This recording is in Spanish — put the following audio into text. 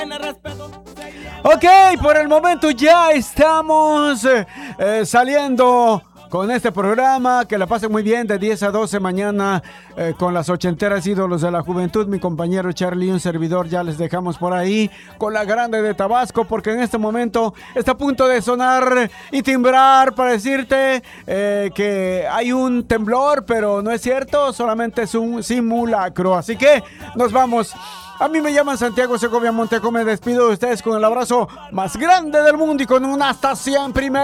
Ok, por el momento ya estamos saliendo con este programa. Que la pasen muy bien de 10 a 12 mañana con las ochenteras ídolos de la juventud. Mi compañero Charlie, un servidor, ya les dejamos por ahí con la grande de Tabasco, porque en este momento está a punto de sonar y timbrar para decirte que hay un temblor, pero no es cierto, solamente es un simulacro. Así que nos vamos. A mí me llaman Santiago Segovia Montejo. Me despido de ustedes con el abrazo más grande del mundo y con un hasta siempre.